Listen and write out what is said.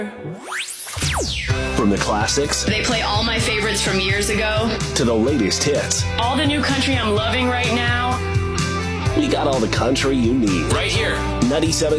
From the classics They play all my favorites from years ago. to the latest hits, All the new country I'm loving right now. we got all the country you need. Right here. 97.7